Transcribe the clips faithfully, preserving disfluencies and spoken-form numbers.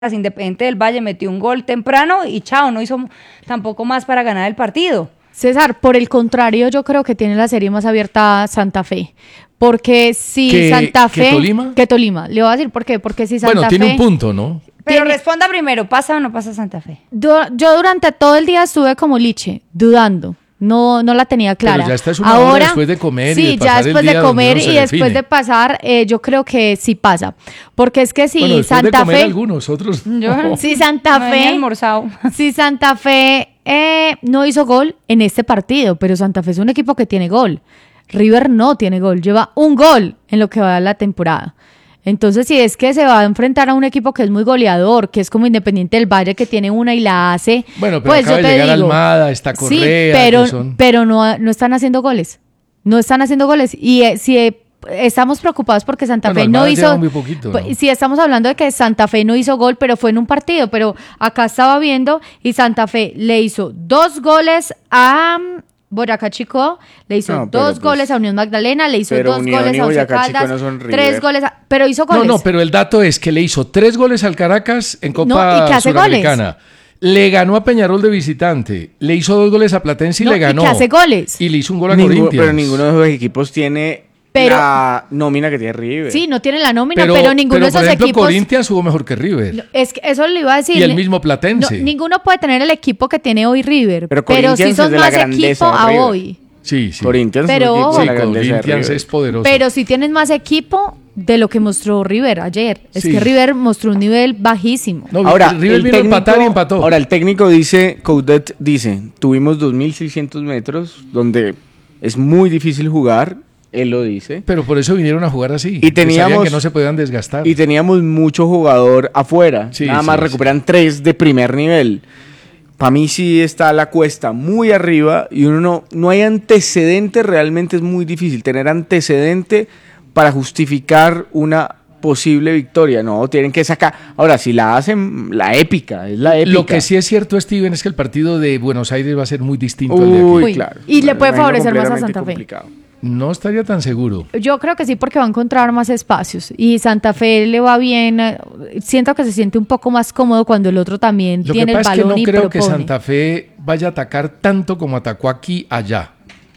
Independiente del Valle metió un gol temprano y chao, no hizo tampoco más para ganar el partido. César, por el contrario, yo creo que tiene la serie más abierta Santa Fe. Porque si ¿Que, Santa Fe... ¿Que Tolima? Que Tolima. Le voy a decir por qué. Porque si Santa bueno, Fe... tiene un punto, ¿no? Pero tiene, responda primero, ¿pasa o no pasa Santa Fe? Du, yo durante todo el día estuve como liche, dudando. No, no la tenía clara. Pero ya está, es una Ahora, hora después de comer sí, y de pasar ya después el día de comer donde uno y se después define. de pasar, eh, yo creo que sí pasa. Porque es que si bueno, después Santa de comer Fe... algunos, otros Yo, no. Si Santa no Fe... había almorzado. Si Santa Fe eh, no hizo gol en este partido, pero Santa Fe es un equipo que tiene gol. River no tiene gol, lleva un gol en lo que va de la temporada. Entonces, si es que se va a enfrentar a un equipo que es muy goleador, que es como Independiente del Valle, que tiene una y la hace, Bueno, pero pues acaba yo de te llegar digo, Almada, está Correa, sí, pero, que son... pero no, no están haciendo goles. No están haciendo goles. Y eh, si eh, estamos preocupados porque Santa Bueno, Fe Almada no lleva hizo... muy poquito, pues, ¿no? Si estamos hablando de que Santa Fe no hizo gol, pero fue en un partido, pero acá estaba viendo y Santa Fe le hizo dos goles a... Boyacá Chico, le hizo No, pero dos pues, goles a Unión Magdalena, le hizo pero dos Unión goles y a Once Boyacá Chico Caldas, no son tres River. goles, a, pero hizo goles. No, no, pero el dato es que le hizo tres goles al Caracas en Copa No, ¿y qué hace Suramericana. Le ganó a Peñarol de visitante, le hizo dos goles a Platense y No, le ganó. ¿y qué hace goles? Y le hizo un gol a Ningún- Corinthians. pero ninguno de esos equipos tiene Pero- la nómina que tiene River. Sí, no tiene la nómina, Pero, pero, ninguno pero, de esos por ejemplo, equipos... Corinthians jugó mejor que River. No, es que eso le iba a decir. Y el mismo Platense. No, ninguno puede tener el equipo que tiene hoy River, Pero pero, Corinthians sí son es de la más grandeza equipo de a River. hoy. Sí, sí. Corinthians Pero es un equipo ojo. de Sí, la grandeza de Corinthians River. es poderoso. Pero sí tienes más equipo de lo que mostró River ayer. Es Sí. que River mostró un nivel bajísimo. No, Ahora, River el vino a empatar y técnico- empató. ahora el técnico dice, Coudet dice, tuvimos dos mil seiscientos metros donde es muy difícil jugar, él lo dice, Pero por eso vinieron a jugar así. Y que sabían teníamos- que no se podían desgastar. y teníamos mucho jugador afuera, Sí, nada sí, más sí. recuperan tres de primer nivel. Para mí sí está la cuesta muy arriba y uno no, no hay antecedente, realmente es muy difícil tener antecedente para justificar una posible victoria, no, tienen que sacar, ahora si la hacen, la épica, es la épica. Lo que sí es cierto, Steven, es que el partido de Buenos Aires va a ser muy distinto al de aquí. Uy, Uy, claro. y le puede Me imagino favorecer más a completamente Santa Fe. complicado. No estaría tan seguro. Yo creo que sí, porque va a encontrar más espacios. Y Santa Fe le va bien. eh, Siento que se siente un poco más cómodo cuando el otro también Lo tiene que el pasa es que balón no y creo que propone. Santa Fe vaya a atacar tanto como atacó aquí allá.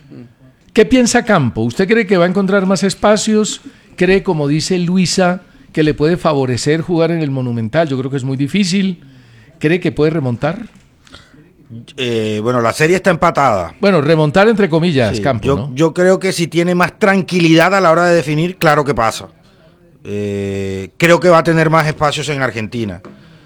¿Qué piensa Campo? ¿Usted cree que va a encontrar más espacios? ¿Cree, como dice Luisa, que le puede favorecer jugar en el Monumental? Yo creo que es muy difícil. ¿Cree que puede remontar? Eh, bueno, la serie está empatada. Bueno, remontar entre comillas, Sí, Campo, yo, ¿no? yo creo que si tiene más tranquilidad a la hora de definir, claro que pasa. Eh, creo que va a tener más espacios en Argentina.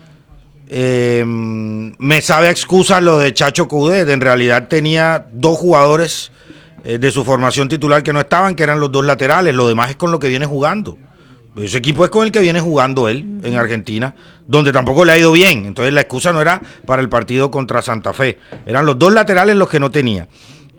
Eh, me sabe a excusa lo de Chacho Coudet. En realidad tenía dos jugadores eh, de su formación titular que no estaban, que eran los dos laterales. Lo demás es con lo que viene jugando. Ese equipo es con el que viene jugando él en Argentina, donde tampoco le ha ido bien. Entonces la excusa no era para el partido contra Santa Fe. Eran los dos laterales los que no tenía.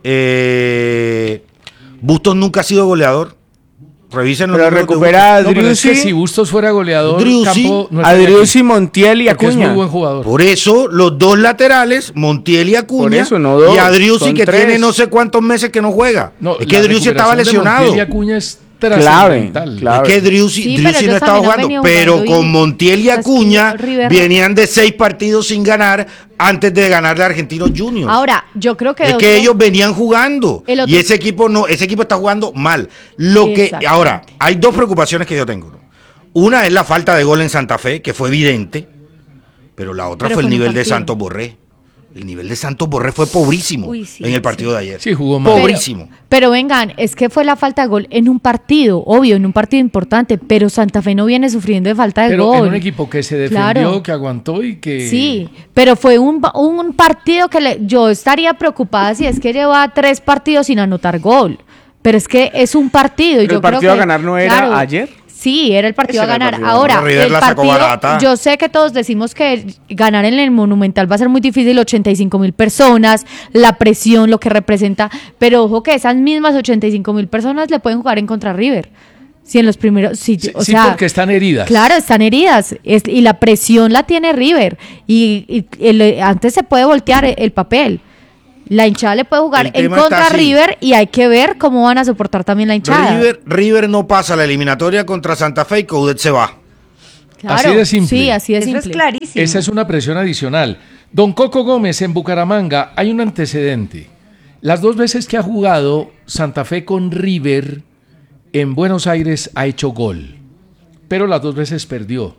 Eh, Bustos nunca ha sido goleador. Revisen los Pero números de recupera a No, pero es que Driussi, si Bustos fuera goleador, Driussi, Campo no a estaría Driussi, aquí, Montiel y porque es Acuña. muy buen jugador. Por eso, los dos laterales, Montiel y Acuña, Por eso, no dos, y a Driussi, son que tres. tiene no sé cuántos meses que no juega. No, es que la Driussi estaba recuperación de lesionado. Montiel y Acuña es Clave, trascendental. clave. Es que Driussi, Sí, Driussi pero no ellos estaba también han jugando, venido pero jugando y- con Montiel y es que Acuña River- venían de seis partidos sin ganar antes de ganarle a Argentinos Juniors. Ahora, yo creo que... es otro- que ellos venían jugando El otro- y ese equipo no, ese equipo está jugando mal. Lo que Exactamente. ahora hay dos preocupaciones que yo tengo. Una es la falta de gol en Santa Fe, que fue evidente, pero la otra Pero fue el fue en un nivel de partido. Santos Borré. El nivel de Santos Borré fue pobrísimo Uy, sí, en el partido sí. de ayer. Sí, jugó mal. Pero- pobrísimo. Pero vengan, es que fue la falta de gol en un partido, obvio, en un partido importante, pero Santa Fe no viene sufriendo de falta de Pero gol. en un equipo que se defendió, Claro. que aguantó y que... Sí, pero fue un, un partido que le- yo estaría preocupada si es que lleva tres partidos sin anotar gol. Pero es que es un partido. y Pero yo el partido creo a que, ganar no era claro, ayer. Sí, era el partido Ese a era el ganar. partido. Ahora, Ahora River el la sacó partido, barata. yo sé que todos decimos que ganar en el Monumental va a ser muy difícil, ochenta y cinco mil personas, la presión, lo que representa, pero ojo que esas mismas ochenta y cinco mil personas le pueden jugar en contra River. Si en los primeros, si, Sí, o sí, sea, porque están heridas. Claro, están heridas es- y la presión la tiene River y, y el- antes se puede voltear el, el papel. La hinchada le puede jugar El en tema está contra a así. River y hay que ver cómo van a soportar también la hinchada. River, River no pasa la eliminatoria contra Santa Fe y Coudet se va. Claro, Así de simple. Sí, así de Eso simple. es clarísimo. Esa es una presión adicional. Don Coco Gómez en Bucaramanga, hay un antecedente. Las dos veces que ha jugado Santa Fe con River en Buenos Aires ha hecho gol, pero las dos veces perdió.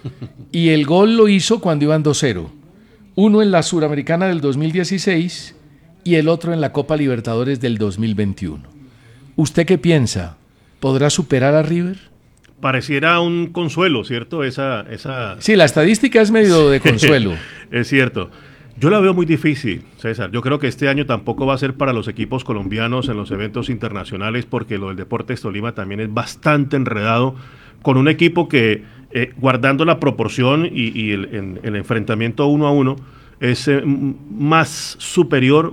Y el gol lo hizo cuando iban dos cero. Uno en la Suramericana del dos mil dieciséis y el otro en la Copa Libertadores del dos mil veintiuno. ¿Usted qué piensa? ¿Podrá superar a River? Pareciera un consuelo, ¿cierto? Esa, esa... Sí, la estadística es medio de consuelo. Es cierto. Yo la veo muy difícil, César. Yo creo que este año tampoco va a ser para los equipos colombianos en los eventos internacionales, porque lo del Deportes Tolima también es bastante enredado, con un equipo que, eh, guardando la proporción y, y el, en, el enfrentamiento uno a uno, es eh, más superior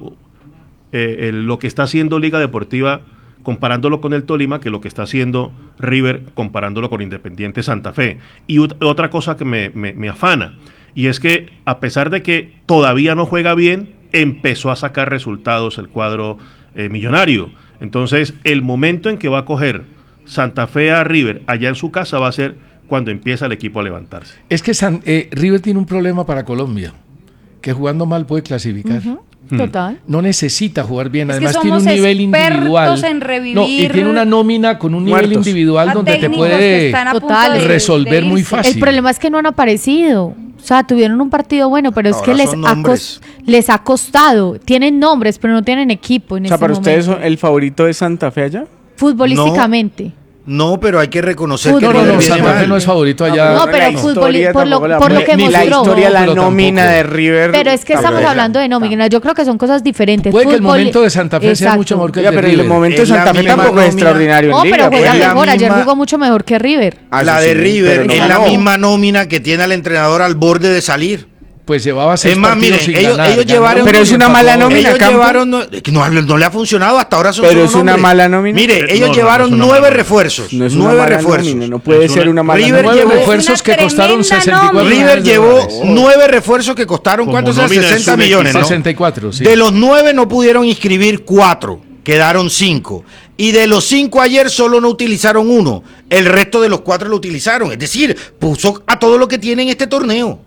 eh, el, lo que está haciendo Liga Deportiva comparándolo con el Tolima que lo que está haciendo River comparándolo con Independiente Santa Fe. Y ut- otra cosa que me, me, me afana, y es que a pesar de que todavía no juega bien, empezó a sacar resultados el cuadro eh, millonario. Entonces, el momento en que va a coger Santa Fe a River allá en su casa va a ser cuando empieza el equipo a levantarse. Es que San, eh, River tiene un problema para Colombia, que jugando mal puede clasificar. Ujú, total. No necesita jugar bien, Es que además tiene somos un nivel expertos individual. en revivir No, y tiene una nómina con un nivel muertos. individual a donde te técnicos que puede están a punto Total. de- resolver de muy irse. fácil. El problema es que no han aparecido. O sea, tuvieron un partido bueno, pero es Ahora que les son ha, nombres. cos- les ha costado. Tienen nombres, pero no tienen equipo en O sea, este para momento. ustedes son el favorito de Santa Fe allá. Futbolísticamente. No, pero hay que reconocer Fútbol. que No, no, River no, viene Santa Fe mal. no es favorito allá. No, pero la fútbol- historia por lo- tampoco la por lo mueve. que Ni la mostró. historia, No, la pero nómina tampoco. de River. Pero es que estamos tampoco. hablando de nómina. Yo creo que son cosas diferentes. Puede que el Fútbol- momento de Santa Fe sea Exacto. mucho mejor que el Oiga, de pero el River. momento de Es la Santa Fe misma tampoco es nómina. extraordinario No, en Liga. pero juega es la mejor. Ayer misma- jugó mucho mejor que River. Ah, La eso de sí, River pero no es ganó. la misma nómina que tiene al entrenador al borde de salir. Pues llevaba seis Es más, partidos miren, sin ellos- ganar, ellos ganó llevaron- uno Pero es y una empató mala a uno. nómina, Ellos Campo. llevaron, no, que no, no le ha funcionado, hasta ahora son Pero solo es una nombres. mala nómina. Mire, Eh, ellos no, no, llevaron no es una nueve mala refuerzos, No es una nueve mala refuerzos. nómina, no puede Es ser una- una mala River nómina. Nueve llevó refuerzos que una costaron tremenda sesenta y cuatro nómina. River millones de llevó dólares. nueve refuerzos que costaron, Como ¿cuántos? nómina de sesenta sub millones, ¿no? sesenta y cuatro, sí. De los nueve no pudieron inscribir cuatro, quedaron cinco. Y de los cinco ayer solo no utilizaron uno. El resto de los cuatro lo utilizaron. Es decir, puso a todo lo que tiene en este torneo.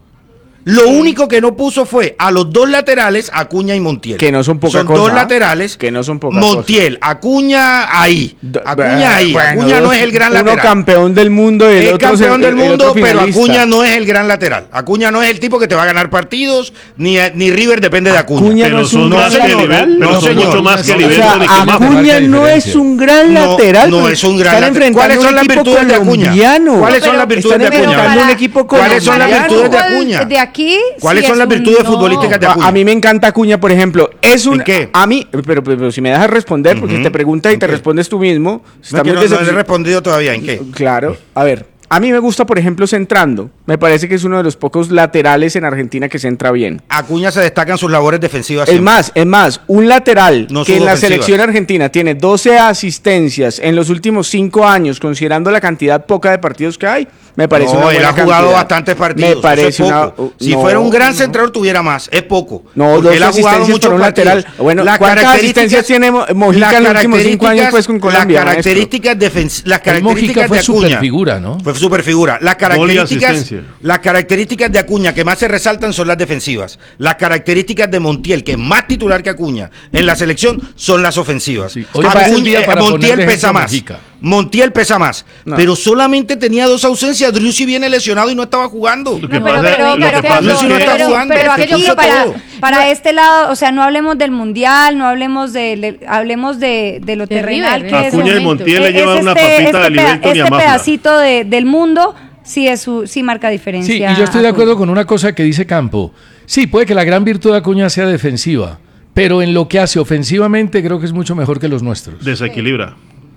Lo único que no puso fue a los dos laterales, Acuña y Montiel. Que no son poca Son cosa, dos ¿ah? laterales. Que no son poca Montiel, Acuña ahí. D- Acuña ahí. bueno, Acuña no dos- es el gran uno lateral. campeón del mundo y el Es otro es campeón el- del el mundo, otro pero finalista. Acuña no es el gran lateral. Acuña no es el tipo que te va a ganar partidos, ni, ni River depende de Acuña. Acuña Pero no es son un más gran que lateral. Liber- pero No, son señor. mucho más que O O Liberto sea, ni que Mafra. Acuña no es diferencia. un gran No, lateral. no porque es un gran están lateral. enfrentando ¿Cuáles un son las equipo virtudes de Acuña? colombiano. ¿Cuáles son Pero- las virtudes de están Acuña? enfrentando para- un equipo ¿Cuáles son las colombiano. virtudes de Fútbol Acuña? De aquí. ¿Cuáles sí son es las un virtudes no. futbolísticas de Acuña? A, a mí me encanta Acuña, por ejemplo. Es un, ¿En qué? A mí, pero, pero- pero si me dejas responder, porque Ujú. te pregunta y ¿En te qué? respondes tú mismo. No, está que muy no, no le he decepcion- respondido todavía. ¿En qué? Claro. A ver, a mí me gusta, por ejemplo, centrando. Me parece que es uno de los pocos laterales en Argentina que centra bien. Acuña se destaca en sus labores defensivas. Es siempre. más, es más, un lateral No que en sus la ofensivas. selección argentina tiene doce asistencias en los últimos cinco años, considerando la cantidad poca de partidos que hay, me parece No, una él buena ha jugado cantidad. bastantes partidos. Me eso parece es poco. una... uh, Si no, fuera un gran no. centrador tuviera más, es poco. No, Porque dos él ha jugado asistencias muchos para un partidos. lateral. Bueno, Las ¿cuántas características- asistencias tiene Mo- Mojica las en los últimos cinco años, características- pues, con Colombia, Las características, defen- las El Mojica características fue de Acuña. superfigura, ¿no? Fue superfigura. Las Gol y características, asistencia. las características de Acuña que más se resaltan son las defensivas. Las características de Montiel, que es más titular que Acuña en la selección, son las ofensivas. Sí. Hoy Acuña- parece un día eh, para Montiel ponerle pesa ejemplo a más. Mojica. Montiel pesa más. No. Pero solamente tenía dos ausencias. Driussi viene lesionado y no estaba jugando. Lo que No, pasa- pero, pero, lo que pero, pasa no, es si que- no está pero- jugando, pero te aquí puso para, todo. para este lado, o sea, no hablemos del mundial, no hablemos de, le- hablemos de, de lo De terrenal River, que en es. ese Acuña y momento. Montiel le Es llevan una este- papita este de peda- Liberto ni a Este Mafra. pedacito de- del mundo sí es su, sí marca diferencia. Sí, y yo estoy de acuerdo con una cosa que dice Campo. Sí, puede que la gran virtud de Acuña sea defensiva, pero en lo que hace ofensivamente creo que es mucho mejor que los nuestros. Desequilibra.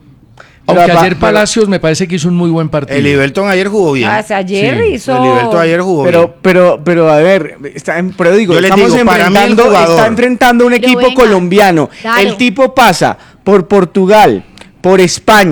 Aunque Pero, ayer pero- Palacios me parece que hizo un muy buen partido. El Liberton ayer jugó bien. Ah, o sea, ayer Sí, hizo. El Liberton ayer jugó Pero, bien. pero, pero, a ver, está en, pero digo, Yo les estamos digo, para mí el enfrentando, jugador- está enfrentando un Pero equipo venga, colombiano. claro. El tipo pasa por Portugal, por España,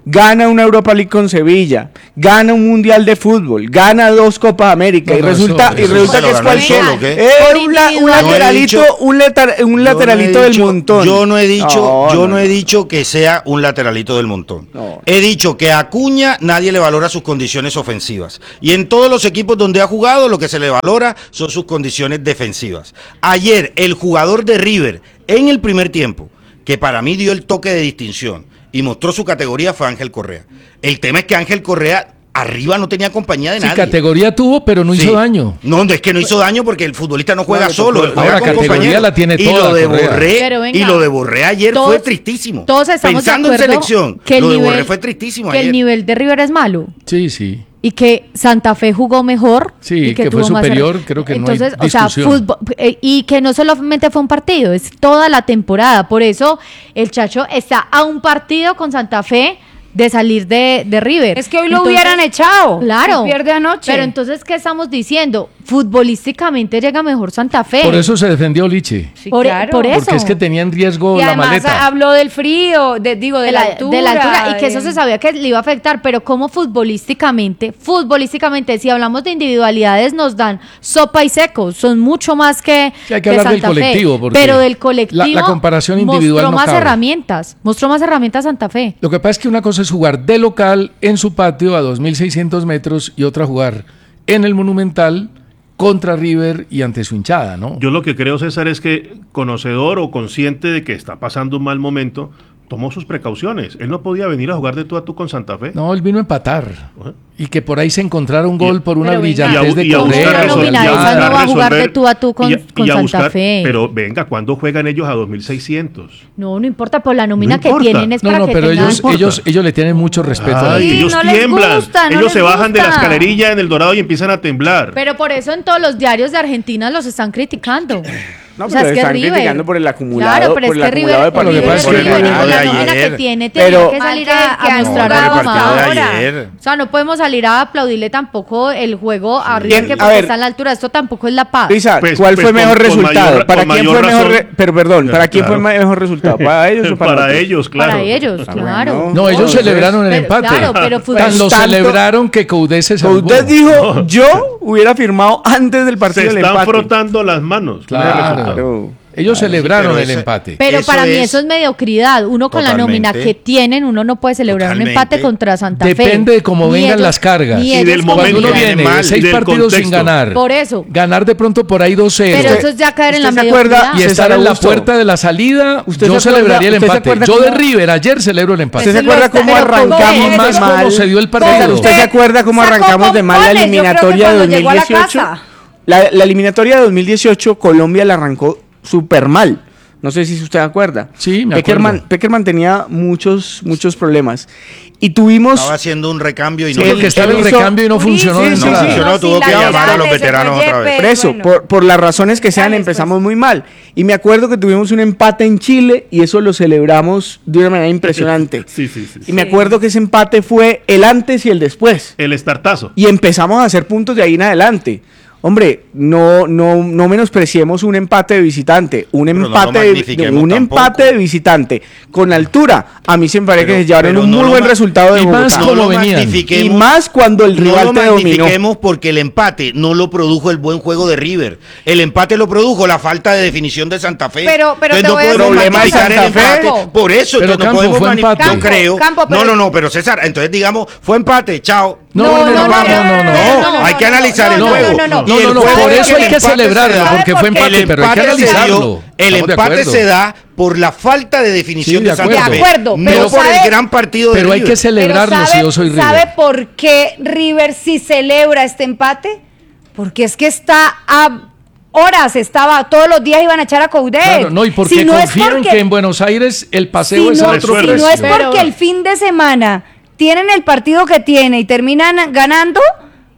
gana una Europa League con Sevilla, gana un Mundial de Fútbol, gana dos Copas América No, y no, resulta, eso- y eso resulta se lo que es ganó él cualquier solo, ¿qué? eh, Por un, la- un individual. lateralito, Yo no he dicho- un, letar- un Yo no he lateralito del dicho- montón. Yo no he dicho, No, yo no, no he no. dicho que sea un lateralito del montón. No. He dicho que a Acuña nadie le valora sus condiciones ofensivas. Y en todos los equipos donde ha jugado, lo que se le valora son sus condiciones defensivas. Ayer, el jugador de River, en el primer tiempo, que para mí dio el toque de distinción y mostró su categoría, fue Ángel Correa. El tema es que Ángel Correa arriba no tenía compañía de Sí, nadie. categoría tuvo, pero no Sí. hizo daño. No, no, es que no hizo daño porque el futbolista no juega No, le solo. tocó- él juega ahora con categoría compañeros. la tiene y toda, lo de Correa. Borré, Pero venga, y lo de Borré ayer todos- fue tristísimo. Todos estamos Pensando de en acuerdo selección, que el lo de nivel, Borré fue tristísimo que ayer. el nivel de River es malo Sí, sí. y que Santa Fe jugó mejor. Sí, y que tuvo fue más superior, errores. creo que no hay Entonces, o sea, discusión. fútbol, eh, y que no solamente fue un partido, es toda la temporada. Por eso el Chacho está a un partido con Santa Fe de salir de, de River. Es que hoy lo Entonces, hubieran echado. Claro. Si pierde anoche. Pero entonces, ¿qué estamos diciendo? Futbolísticamente llega mejor Santa Fe. Por eso se defendió Liche. Sí, por, claro. por eso. Porque es que tenía en riesgo Y la además maleta. habló del frío, de, digo, de, de la, la, altura. de la altura y que eso de- se sabía que le iba a afectar, pero como futbolísticamente, futbolísticamente, si hablamos de individualidades nos dan sopa y seco, son mucho más que, Sí, hay que hablar del Santa Fe, colectivo, porque pero del colectivo la- la comparación individual mostró no más cabe. herramientas, mostró más herramientas Santa Fe. Lo que pasa es que una cosa es jugar de local en su patio a dos mil seiscientos metros y otra jugar en el Monumental contra River y ante su hinchada, ¿no? Yo lo que creo, César, es que conocedor o consciente de que está pasando un mal momento, tomó sus precauciones. Él no podía venir a jugar de tú a tú con Santa Fe. No, él vino a empatar. Ajá. Y que por ahí se encontrara un gol Y- por una Pero venga, brillantez a- de y a ¿Cómo buscar una Correa. resolver- nómina y a esa no buscar va a jugar de resolver- tú a tú con, y a- con y a Santa buscar- Fe? Pero venga, ¿cuándo juegan ellos a dos mil seiscientos? No, no importa, por la nómina No que importa. tienen es No, para no, que pero tengan... ellos, ellos, ellos le tienen mucho respeto a la Ay, Sí, liga. ellos no les tiemblan. gusta, no ellos les se bajan de la gusta. escalerilla en el Dorado y empiezan a temblar. Pero por eso en todos los diarios de Argentina los están criticando. No, O sea, pero es que están River- criticando por el acumulado, Claro, pero por es el que River, acumulado de Lo que River, pasa es que River, River- con la de nómina ayer. que tiene, Pero- tenía que salir a, Mal que- a que mostrar han algo jugado más. hasta ahora. ayer. O sea, no podemos salir a aplaudirle tampoco el juego a River, Bien, que a porque ver. está en la altura. Esto tampoco es la paz. Luisa, Pues- ¿cuál pues fue con- mejor con resultado? mayor- ¿Para con quién mayor fue mejor? razón. re- Pero perdón, Ya, ¿para quién claro. fue mejor resultado? ¿Para ellos o para, Para nosotros? ellos, claro. Para ellos, Ah, claro. bueno. No, ellos No, celebraron el pero- empate. claro, pero Tan fútbol- lo Tanto- celebraron que Coudet se salvó. Usted dijo, yo hubiera firmado antes del Se partido del están empate. frotando las manos. con ese Claro. resultado. Claro. Ellos Claro, sí, celebraron pero el ese- empate. Pero Eso para mí es- eso es mediocridad. Uno con la nómina Totalmente. que tienen, uno no puede celebrar un Totalmente. empate contra Santa Fe. Depende de cómo Ni vengan ellos- las cargas. ni Y ellos del como momento. Cuando uno ligan. viene de mal, seis del partidos sin contexto. ganar, Por eso. ganar de pronto por ahí dos cero Pero eso es ya caer en la ¿Usted se acuerda? mediocridad. y estar César en la Augusto. puerta de la salida, ¿Usted yo se acuerda- celebraría el usted se empate. acuerda Yo de cómo- River ayer celebro el empate. ¿Usted se Pues lo acuerda está- cómo pero ¿cómo arrancamos es? Y más de mal? cómo se dio el César, partido. ¿usted se acuerda cómo Sacó arrancamos de mal la pompones, yo creo que eliminatoria de cuando llegó a la dos mil dieciocho? casa. La, la eliminatoria de dos mil dieciocho, Colombia la arrancó súper mal. No sé si usted se acuerda. Sí, me Peckerman, acuerdo. Peckerman tenía muchos, muchos problemas. Y tuvimos... Estaba haciendo un recambio y Sí, no porque él- estaba él en hizo- recambio y no Purísimo. funcionó de Sí, sí, entrada. sí. no, tuvo la que llamar a los Vidal, ese veteranos fue otra vez. Yepes, Por eso, bueno. por, por las razones que sean, Dale, empezamos pues. muy mal. Y me acuerdo que tuvimos un empate en Chile y eso lo celebramos de una manera impresionante. Sí, sí, sí. Y me acuerdo que ese empate fue el antes y el después. El estartazo. Y empezamos a hacer puntos de ahí en adelante. Hombre, no, no, no menospreciemos un empate de visitante. Un Pero no empate, lo de, magnifiquemos un tampoco. empate de visitante con altura. A mí se me parece Pero- que se llevaron pero un no muy lo buen ma- resultado de y más Bogotá. como lo venían. magnifiquemos. Y más cuando el No rival lo te dominó. magnifiquemos porque el empate no lo produjo el buen juego de River. El empate lo produjo la falta de definición de Santa Fe. Pero- pero Entonces te no voy a podemos decir- magnificar el Problema de Santa empate. Fe. Por eso Pero, entonces no Campo, podemos fue magnificar. empate. Yo creo. Campo, pero- No, no, no, pero César, entonces digamos, fue empate, chao. No, no, no, no, vamos. no, no, no. No, hay que analizar el no, juego. no, no, Y no, el no, no, juego por es eso que hay el que empate celebrarlo, se da. porque fue El empate, pero hay que empate se dio- analizarlo. El Estamos de empate acuerdo. se da por la falta de definición Sí, de, de Santa acuerdo. Fe. De acuerdo, no pero por sabe- el gran partido de Pero hay River. que celebrarlo Pero si yo soy River. ¿Sabe por qué River sí celebra este empate? Porque es que está a horas, estaba todos los días iban a echar a Coudet. Claro, no, y porque Si no es confían porque- que en Buenos Aires el paseo si es no, a otro si precio. no es Pero- porque el fin de semana tienen el partido que tiene y terminan ganando,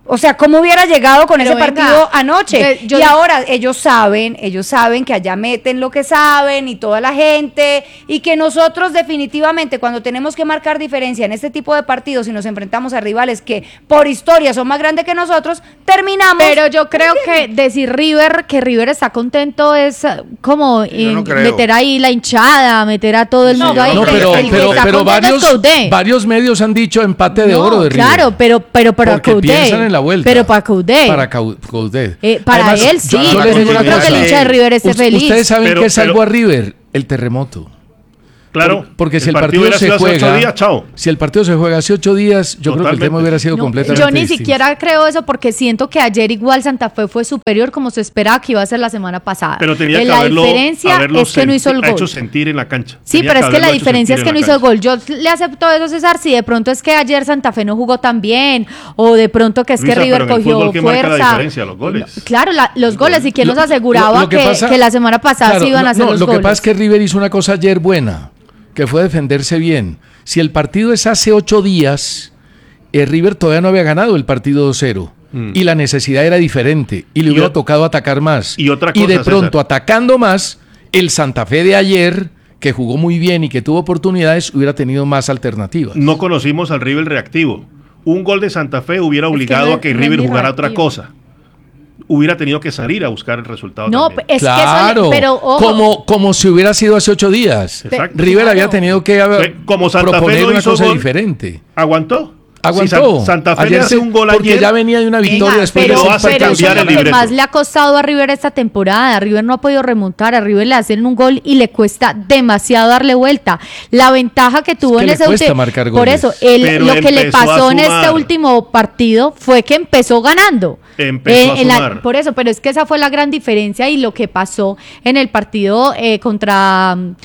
O sea, ¿cómo hubiera llegado con Pero ese venga, partido anoche? yo- yo- y ahora ellos saben, ellos saben que allá meten lo que saben y toda la gente, y que nosotros definitivamente cuando tenemos que marcar diferencia en este tipo de partidos y nos enfrentamos a rivales que por historia son más grandes que nosotros, terminamos. Pero yo creo que decir River, que River está contento es eh, como Yo no eh, creo. meter ahí la hinchada, meter a todo el Sí, mundo yo ahí. no No, El- pero, el que pero, está pero contento es varios, Coudet. varios medios han dicho empate de No, oro de River. claro, pero, pero para Porque Coudet. piensan en la vuelta. Pero para Coudet. Para Cau- Coudet. Eh, para Además, él sí. yo- yo Yo, les digo no una creo que el cosa. hincha de River esté Us- feliz. Ustedes saben Pero- qué salvó pero- a River, el terremoto. Claro, Por- porque si el, partido partido, hubiera se sido hace juega, ocho días, chao. si el partido se juega hace ocho días, yo creo que el Totalmente. tema hubiera sido No, completamente yo ni distinto. siquiera creo eso porque siento que ayer igual Santa Fe fue superior como se esperaba que iba a ser la semana pasada. Pero tenía Eh, que la haberlo, diferencia haberlo es que no hizo el senti- gol. hecho sentir en la cancha. Sí, Tenía pero es que la haberlo hecho diferencia es sentir que no en hizo la el gol. Yo le acepto eso, César, si de pronto es que ayer Santa Fe no jugó tan bien, o de pronto que es Luisa, que River pero en el cogió fútbol, ¿qué marca la fuerza. diferencia? Los goles. No, claro, la- los goles, y quién nos aseguraba Lo- lo que, pasa- que la semana pasada claro, sí iban a no, hacer no, los lo goles. que pasa es que River hizo una cosa ayer buena, que fue defenderse bien. Si el partido es hace ocho días, eh, River todavía no había ganado el partido dos cero. Mm. Y la necesidad era diferente. Y le Y hubiera o- tocado atacar más. y otra Y de cosa, pronto, César. atacando más, el Santa Fe de ayer, que jugó muy bien y que tuvo oportunidades, hubiera tenido más alternativas. No conocimos al River reactivo. Un gol de Santa Fe hubiera Es que obligado no- a que no es River ni jugara otra reactivo. cosa. Hubiera tenido que salir a buscar el resultado. No, también. es que eso, Claro, pero ojo, como, como si hubiera sido hace ocho días. Exacto. River Claro. había tenido que haber- Ve, como Santa Fe proponer no una hizo cosa gol, diferente. Aguantó. Aguantó. Si San- Santa Fe Ayer le hace se- un gol porque ayer. ya venía de una victoria Venga, después pero, de lo ese hace pero partido. eso es cambiar lo el que libreto. más le ha costado a River esta temporada. River no ha podido remontar, a River le hacen un gol y le cuesta demasiado darle vuelta. La ventaja que tuvo que en le ese cuesta último marcar por goles. eso, el- Pero lo que le empezó a pasó en este sumar. último partido fue que empezó ganando. Empezó a en la- sumar. por eso, pero es que esa fue la gran diferencia y lo que pasó en el partido eh, contra mm,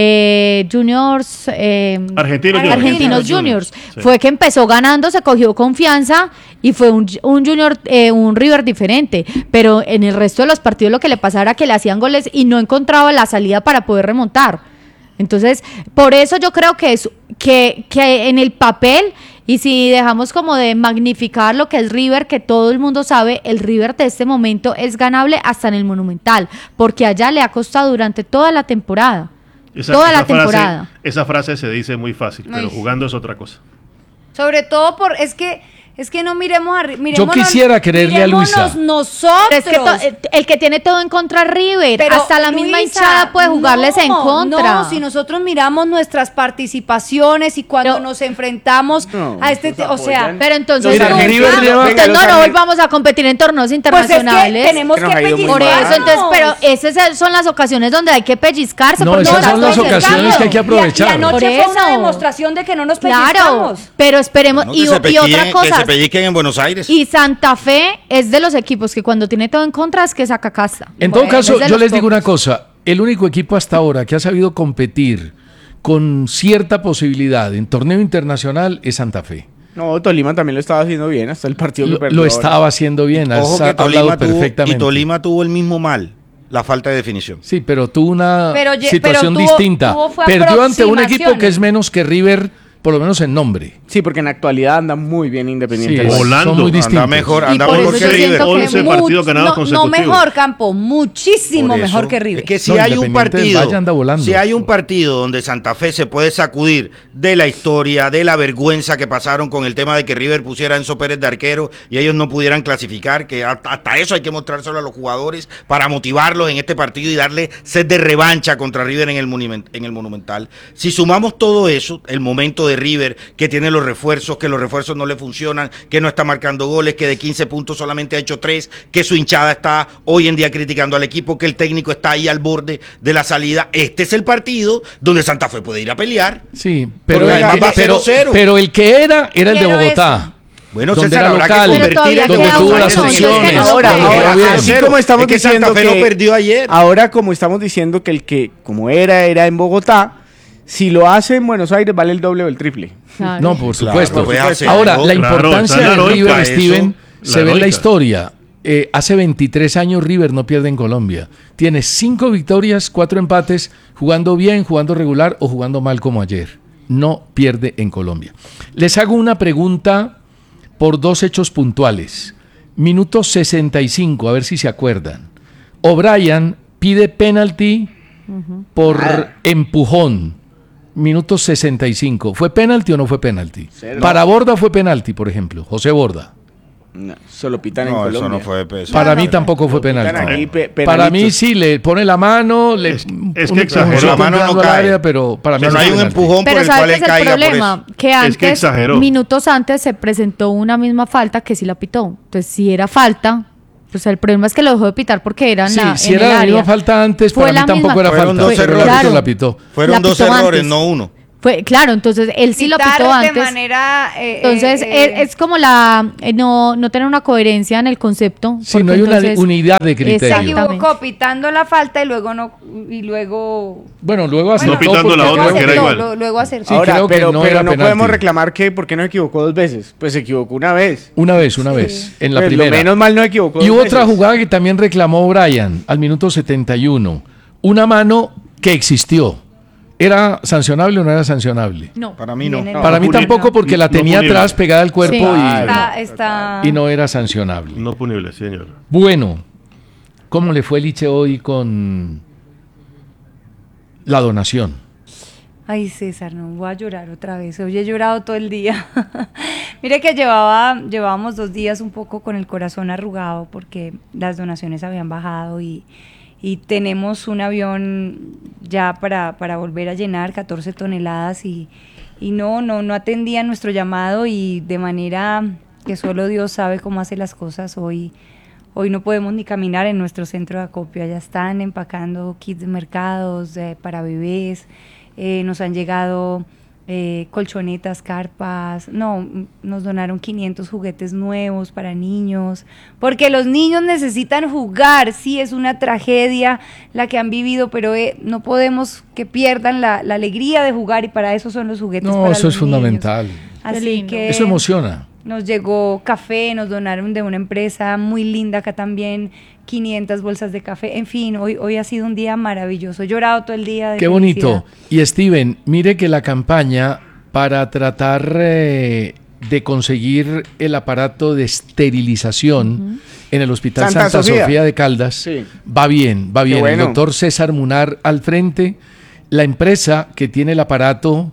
eh, Juniors eh, Argentinos Juniors. Argentinos Argentinos Juniors. Sí. Fue que empezó ganando, se cogió confianza y fue un, un Junior, eh, un River diferente. Pero en el resto de los partidos lo que le pasaba era que le hacían goles y no encontraba la salida para poder remontar. Entonces, por eso yo creo que es que, que en el papel, y si dejamos como de magnificar lo que es River, que todo el mundo sabe, el River de este momento es ganable hasta en el Monumental, porque allá le ha costado durante toda la temporada. Esa- toda esa la frase- temporada. esa frase se dice muy fácil, pero Ay. jugando es otra cosa. Sobre todo por, es que, es que no miremos a Ri- mirémonos- quisiera creerle a Luisa. mirémonos nosotros. Pero es que to- eh, el que tiene todo en contra es River, Pero, hasta la misma Luisa, hinchada puede jugarles no, en contra. No, si nosotros miramos nuestras participaciones y cuando Pero- nos enfrentamos No, a este, esos te- o sea, apoyan. Pero entonces, Mira, no, River no, lleva- entonces Venga, no, los no argen- volvamos a competir en torneos pues es internacionales. que tenemos Que nos que ha ido muy Por mal. eso, entonces, pero pellizcarnos. esas son las ocasiones donde hay que pellizcarse. No, porque esas no son las las cosas ocasiones que hay que Y, aprovechar. y anoche Por fue una eso. demostración de que no nos Claro, pellizcamos. pero esperemos. No, y, que, se y pellizquen- otra que cosa. se pellizquen en Buenos Aires. Y Santa Fe es de los equipos que cuando tiene todo en contra es que saca casta. En todo Bueno, caso, es de yo los les digo pocos. una cosa. El único equipo hasta ahora que ha sabido competir con cierta posibilidad en torneo internacional es Santa Fe. No, Tolima también lo estaba haciendo bien hasta el partido que Lo, perdió lo ahora. estaba haciendo bien, has Ojo que hablado Tolima tuvo, perfectamente. y Tolima tuvo el mismo mal, la falta de definición. Sí, pero tuvo una Pero ye- situación pero tuvo- distinta. tuvo fue Perdió ante un equipo aproximaciones. que es menos que River, por lo menos en nombre. Sí, porque en actualidad anda muy bien Independiente. Sí, del Valle. Volando. son muy Anda distintos. Anda mejor, Y anda por mejor eso que yo River. siento que once much- partidos ganados no, no consecutivos. mejor, Campo, muchísimo Por mejor eso. que River. Es que si No, hay un Independiente del partido, Valle anda volando. si hay un partido donde Santa Fe se puede sacudir de la historia, de la vergüenza que pasaron con el tema de que River pusiera a Enzo Pérez de arquero y ellos no pudieran clasificar, que hasta, hasta eso hay que mostrárselo a los jugadores para motivarlos en este partido y darle sed de revancha contra River en el, monument- en el Monumental. Si sumamos todo eso, el momento de River, que tiene los refuerzos, que los refuerzos no le funcionan, que no está marcando goles, que de quince puntos solamente ha hecho tres, que su hinchada está hoy en día criticando al equipo, que el técnico está ahí al borde de la salida. Este es el partido donde Santa Fe puede ir a pelear. Sí, pero, Pero el, además va pero, cero cero. pero el que era, era el de Quiero Bogotá. Bueno, Donde César, era habrá local, que Pero convertir todavía el donde queda tuvo uno, las entonces, opciones. que no Ahora, juega. ahora, bien. así como estamos Es que diciendo Santa Fe no que perdió ayer. ahora como estamos diciendo que el que como era era en Bogotá, si lo hace en Buenos Aires vale el doble o el triple. Claro. No, por Claro, supuesto. puede hacer, Ahora, ¿no? la Claro, importancia está la de heroica, River, eso, Steven, la se ve en la heroica. historia. Eh, hace veintitrés años River no pierde en Colombia. Tiene cinco victorias, cuatro empates, jugando bien, jugando regular o jugando mal como ayer. No pierde en Colombia. Les hago una pregunta por dos hechos puntuales. Minuto sesenta y cinco, a ver si se acuerdan. O'Brien pide penalti uh-huh. por ah. empujón. Minuto sesenta y cinco. ¿Fue penalti o no fue penalti? Cero. Para Borda fue penalti, por ejemplo. José Borda. No, solo pitan no, en Colombia. Eso no fue peso. Para no, mí no, tampoco no, fue penalti. Aquí, pe- para mí sí, le pone la mano, le es, es que exageró. La mano no cae. Área, pero para mí no, no hay un empujón pero por el cual él caiga. Pero ¿sabes el problema? Que antes, es que exageró. Minutos antes se presentó una misma falta que sí la pitó. Entonces, si era falta, pues el problema es que lo dejó de pitar porque eran sí, la, si era la misma falta antes, para mí tampoco misma. Era Fueron falta. Dos errores. Claro, la pitó. Fueron la dos pitó errores, antes. no uno. Fue, claro, entonces él sí Pitar lo pitó antes. De manera, eh, entonces eh, es, es como la eh, no, no tener una coherencia en el concepto. Sí, no hay entonces, una unidad de criterio. Se equivocó pitando la falta y luego no y luego bueno, luego acertó. No pitando la otra que era igual. Lo, luego acertó. Sí, Ahora, creo pero que no, pero era no penalti. Podemos reclamar que porque no equivocó dos veces. Pues se equivocó una vez. Una vez, una sí. vez, en la pues primera. Lo menos mal no equivocó. Y dos hubo veces. otra jugada que también reclamó O'Brien al minuto setenta y uno. Una mano que existió. ¿Era sancionable o no era sancionable? No. Para mí no. no Para mí tampoco porque la tenía no atrás pegada al cuerpo sí. y, está, está... y no era sancionable. No punible, señor. Bueno, ¿cómo le fue Liche hoy con la donación? Ay, César, no voy a llorar otra vez. Hoy he llorado todo el día. Mire que llevaba, llevábamos dos días un poco con el corazón arrugado porque las donaciones habían bajado y... y tenemos un avión ya para, para volver a llenar catorce toneladas y, y no, no, no atendían nuestro llamado y de manera que solo Dios sabe cómo hace las cosas. Hoy, hoy no podemos ni caminar en nuestro centro de acopio, ya están empacando kits de mercados eh, para bebés, eh, nos han llegado... Eh, colchonetas, carpas, no, nos donaron quinientos juguetes nuevos para niños, porque los niños necesitan jugar, sí, es una tragedia la que han vivido, pero eh, no podemos que pierdan la, la alegría de jugar y para eso son los juguetes. No, para eso los es fundamental. Niños. Así que eso emociona. Nos llegó café, nos donaron de una empresa muy linda acá también, quinientas bolsas de café, en fin, hoy, hoy ha sido un día maravilloso, he llorado todo el día. De Qué felicidad. bonito. Y Steven, mire que la campaña para tratar eh, de conseguir el aparato de esterilización uh-huh. en el Hospital Santa, Santa Sofía. Sofía de Caldas sí. va bien, va bien. Bueno. El doctor César Munar al frente, la empresa que tiene el aparato...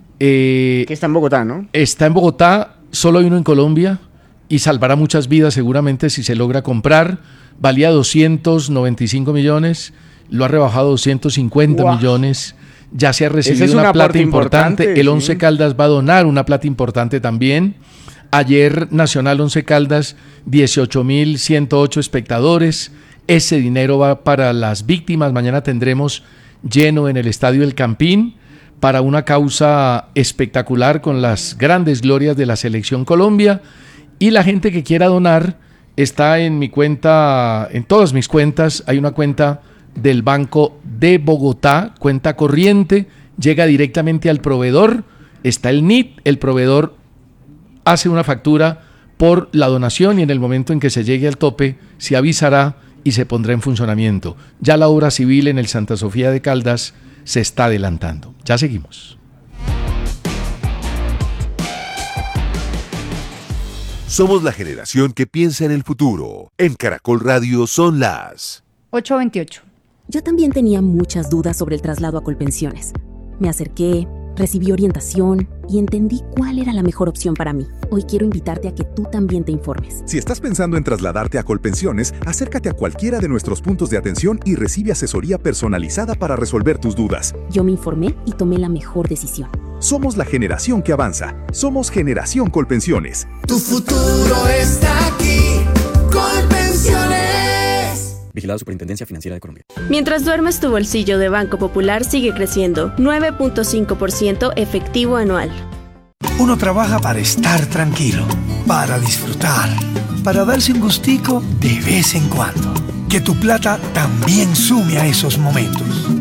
Eh, que está en Bogotá, ¿no? Está en Bogotá, solo hay uno en Colombia y salvará muchas vidas seguramente si se logra comprar. Valía doscientos noventa y cinco millones, lo ha rebajado a doscientos cincuenta wow. millones. Ya se ha recibido es una, una plata importante. importante. El Once sí. Caldas va a donar una plata importante también. Ayer Nacional Once Caldas, dieciocho mil ciento ocho espectadores. Ese dinero va para las víctimas. Mañana tendremos lleno en el Estadio El Campín para una causa espectacular con las grandes glorias de la Selección Colombia. Y la gente que quiera donar está en mi cuenta, en todas mis cuentas. Hay una cuenta del Banco de Bogotá, cuenta corriente, llega directamente al proveedor, está el N I T, el proveedor hace una factura por la donación y en el momento en que se llegue al tope se avisará y se pondrá en funcionamiento. Ya la obra civil en el Santa Sofía de Caldas se está adelantando. Ya seguimos. Somos la generación que piensa en el futuro. En Caracol Radio son las ocho veintiocho. Yo también tenía muchas dudas sobre el traslado a Colpensiones. Me acerqué, recibí orientación y entendí cuál era la mejor opción para mí. Hoy quiero invitarte a que tú también te informes. Si estás pensando en trasladarte a Colpensiones, acércate a cualquiera de nuestros puntos de atención y recibe asesoría personalizada para resolver tus dudas. Yo me informé y tomé la mejor decisión. Somos la generación que avanza. Somos Generación Colpensiones. Tu futuro está aquí. Colpensiones. Vigilado Superintendencia Financiera de Colombia. Mientras duermes, tu bolsillo de Banco Popular sigue creciendo. nueve punto cinco por ciento efectivo anual. Uno trabaja para estar tranquilo, para disfrutar, para darse un gustico de vez en cuando. Que tu plata también sume a esos momentos.